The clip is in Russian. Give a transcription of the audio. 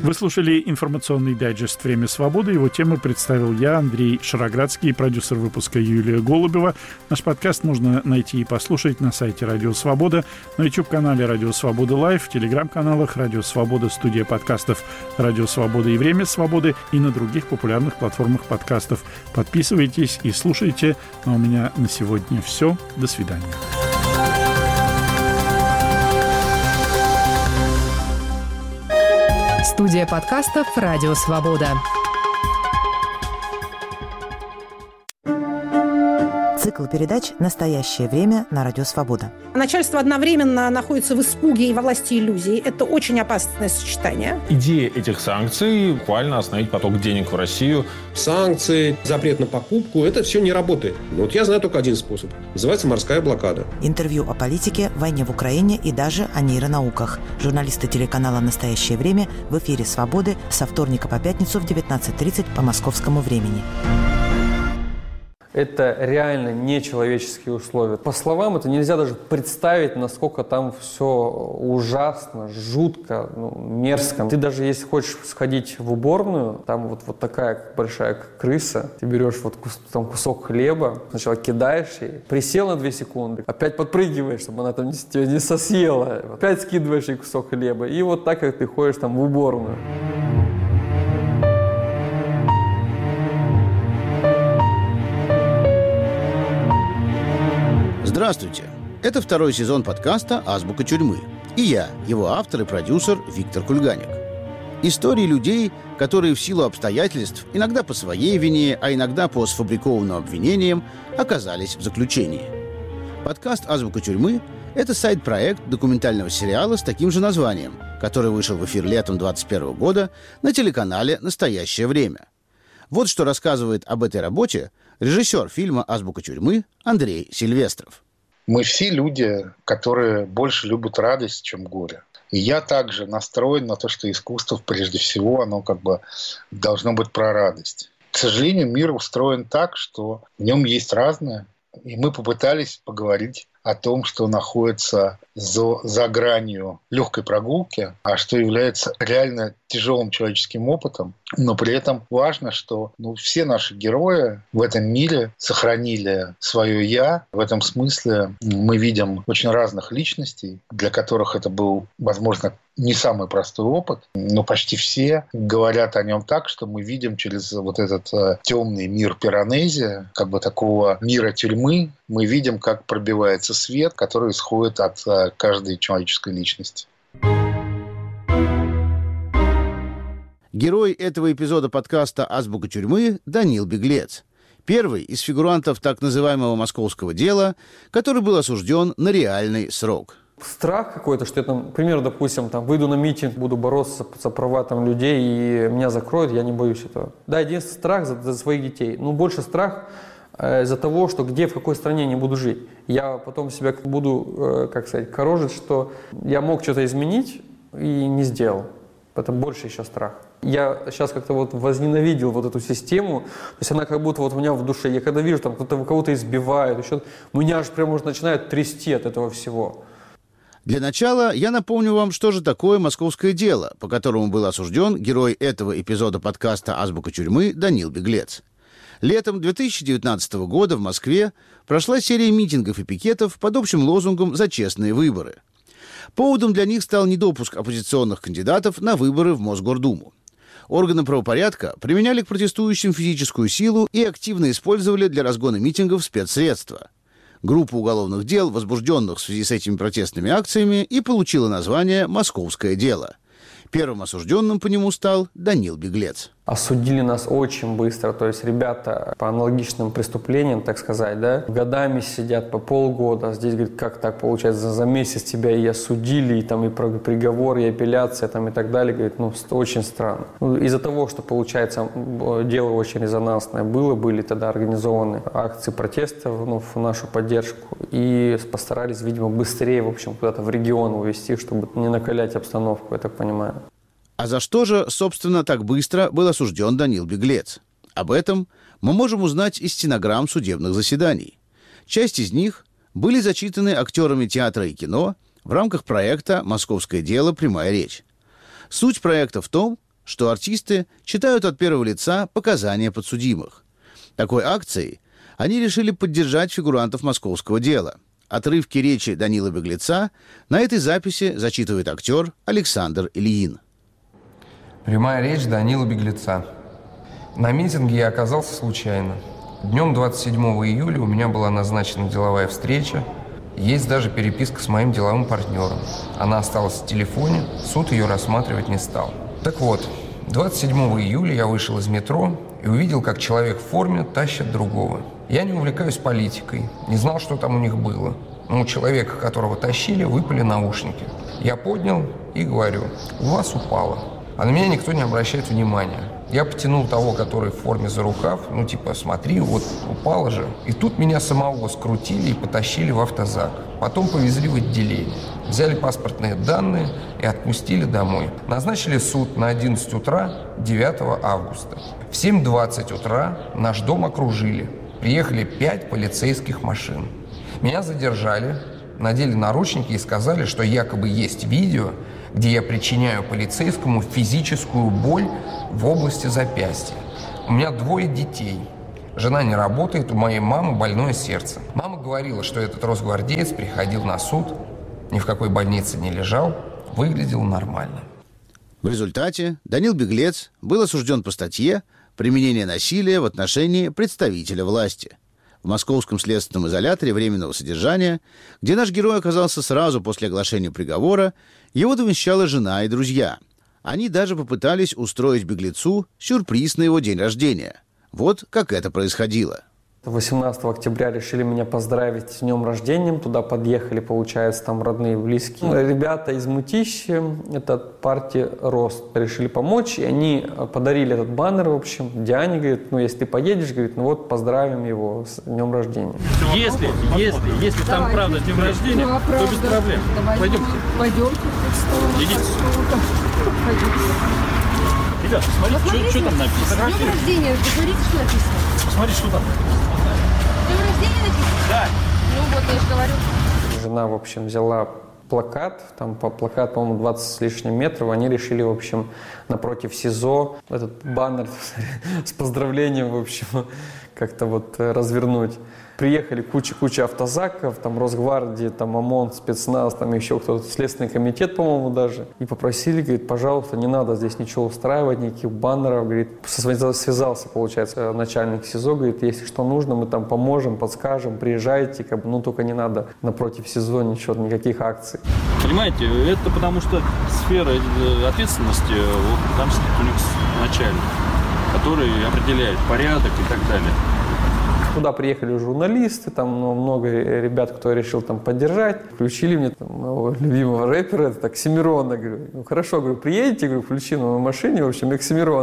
Вы слушали информационный дайджест «Время свободы». Его темы представил я, Андрей Шароградский, продюсер выпуска Юлия Голубева. Наш подкаст можно найти и послушать на сайте «Радио Свобода», на YouTube-канале «Радио Свобода Лайв», в телеграм-каналах «Радио Свобода», студия подкастов «Радио Свобода» и «Время свободы» и на других популярных платформах подкастов. Подписывайтесь и слушайте. Ну а у меня на сегодня все. До свидания. Студия подкастов «Радио Свобода». Цикл передач «Настоящее время» на Радио Свобода. Начальство одновременно находится в испуге и во власти иллюзий. Это очень опасное сочетание. Идея этих санкций – буквально остановить поток денег в Россию. Санкции, запрет на покупку – это все не работает. Вот я знаю только один способ. Называется морская блокада. Интервью о политике, войне в Украине и даже о нейронауках. Журналисты телеканала «Настоящее время» в эфире «Свободы» со вторника по пятницу в 19:30 по московскому времени. Это реально нечеловеческие условия. По словам, это нельзя даже представить, насколько там все ужасно, жутко, мерзко. Ты даже если хочешь сходить в уборную, там вот такая большая крыса, ты берешь там кусок хлеба, сначала кидаешь ей, присел на 2 секунды, опять подпрыгиваешь, чтобы она там тебя не сосъела, опять скидываешь ей кусок хлеба, и вот так, как ты ходишь там в уборную. Здравствуйте! Это второй сезон подкаста «Азбука тюрьмы». И я, его автор и продюсер Виктор Кульганик. Истории людей, которые в силу обстоятельств, иногда по своей вине, а иногда по сфабрикованным обвинениям, оказались в заключении. Подкаст «Азбука тюрьмы» — это сайт-проект документального сериала с таким же названием, который вышел в эфир летом 2021 года на телеканале «Настоящее время». Вот что рассказывает об этой работе режиссер фильма «Азбука тюрьмы» Андрей Сильвестров. Мы все люди, которые больше любят радость, чем горе. И я также настроен на то, что искусство, прежде всего, оно должно быть про радость. К сожалению, мир устроен так, что в нем есть разное. И мы попытались поговорить о том, что находится за гранью легкой прогулки, а что является реально тяжелым человеческим опытом. Но при этом важно, что все наши герои в этом мире сохранили свое «я». В этом смысле мы видим очень разных личностей, для которых это был, возможно, не самый простой опыт, но почти все говорят о нем так, что мы видим через вот этот темный мир Пиранези, такого мира тюрьмы, мы видим, как пробивается свет, который исходит от каждой человеческой личности. Герой этого эпизода подкаста «Азбука тюрьмы» Данил Беглец. Первый из фигурантов так называемого московского дела, который был осужден на реальный срок. Страх какой-то, что я там, к примеру, допустим, выйду на митинг, буду бороться за права людей, и меня закроют, я не боюсь этого. Да, единственный страх за своих детей. Больше страх из-за того, что в какой стране не буду жить. Я потом себя буду, корожить, что я мог что-то изменить и не сделал. Это больше еще страх. Я сейчас как-то возненавидел эту систему. То есть она как будто у меня в душе. Я когда вижу, кого-то избивают, меня аж прямо уже начинает трясти от этого всего. Для начала я напомню вам, что же такое московское дело, по которому был осужден герой этого эпизода подкаста «Азбука тюрьмы» Данил Беглец. Летом 2019 года в Москве прошла серия митингов и пикетов под общим лозунгом «За честные выборы». Поводом для них стал недопуск оппозиционных кандидатов на выборы в Мосгордуму. Органы правопорядка применяли к протестующим физическую силу и активно использовали для разгона митингов спецсредства. Группа уголовных дел, возбужденных в связи с этими протестными акциями, и получила название «Московское дело». Первым осужденным по нему стал Данил Беглец. Осудили нас очень быстро, то есть ребята по аналогичным преступлениям, так сказать, годами сидят по полгода. Здесь, говорит, как так получается, за месяц тебя и осудили, и приговор, и апелляция, и так далее, говорит, очень странно. Из-за того, что, получается, дело очень резонансное были тогда организованы акции протеста в нашу поддержку, и постарались, видимо, быстрее, куда-то в регион увезти, чтобы не накалять обстановку, я так понимаю. А за что же, собственно, так быстро был осужден Данил Беглец? Об этом мы можем узнать из стенограмм судебных заседаний. Часть из них были зачитаны актерами театра и кино в рамках проекта «Московское дело. Прямая речь». Суть проекта в том, что артисты читают от первого лица показания подсудимых. Такой акцией они решили поддержать фигурантов московского дела. Отрывки речи Данила Беглеца на этой записи зачитывает актер Александр Ильин. Прямая речь Данила Беглеца. На митинге я оказался случайно. Днем 27 июля у меня была назначена деловая встреча. Есть даже переписка с моим деловым партнером. Она осталась в телефоне, суд ее рассматривать не стал. Так вот, 27 июля я вышел из метро и увидел, как человек в форме тащит другого. Я не увлекаюсь политикой, не знал, что там у них было. Но у человека, которого тащили, выпали наушники. Я поднял и говорю: у вас упало. А на меня никто не обращает внимания. Я потянул того, который в форме, за рукав, смотри, вот упало же. И тут меня самого скрутили и потащили в автозак. Потом повезли в отделение. Взяли паспортные данные и отпустили домой. Назначили суд на 11 утра 9 августа. В 7:20 утра наш дом окружили. Приехали 5 полицейских машин. Меня задержали, надели наручники и сказали, что якобы есть видео, где я причиняю полицейскому физическую боль в области запястья. У меня 2 детей. Жена не работает, у моей мамы больное сердце. Мама говорила, что этот росгвардеец приходил на суд, ни в какой больнице не лежал, выглядел нормально. В результате Данил Беглец был осужден по статье «Применение насилия в отношении представителя власти». В московском следственном изоляторе временного содержания, где наш герой оказался сразу после оглашения приговора, его навещала жена и друзья. Они даже попытались устроить Беглецу сюрприз на его день рождения. Вот как это происходило. 18 октября решили меня поздравить с днем рождения. Туда подъехали, получается, там родные, близкие. Ребята из Мытищи, это партия «Рост», решили помочь. И они подарили этот баннер, в общем, Диане, говорит, если ты поедешь, говорит, поздравим его с днем рождения. Если там правда днем рождения, то без проблем. Пойдемте. Идите. Ребята, смотрите, что там написано. Днем рождения, посмотрите, что написано. Смотри, что там. Днем рождения написано? Да. Вот я же говорю. Жена, в общем, взяла плакат, плакат, по-моему, 20 с лишним метров. Они решили, в общем, напротив СИЗО этот баннер с поздравлением, в общем, как-то развернуть. Приехали куча автозаков, Росгвардии, ОМОН, спецназ, еще кто-то, Следственный комитет, по-моему, даже. И попросили, говорит, пожалуйста, не надо здесь ничего устраивать, никаких баннеров. Говорит, связался, получается, начальник СИЗО, говорит, если что нужно, мы поможем, подскажем, приезжайте, только не надо напротив СИЗО ничего, никаких акций. Понимаете, это потому что сфера ответственности, там сидит у них начальник, который определяет порядок и так далее. Туда приехали журналисты, много ребят, кто решил поддержать. Включили мне моего любимого рэпера, это Оксимирона. Говорю, хорошо, приедете, включи на машине, в общем, Оксимирона.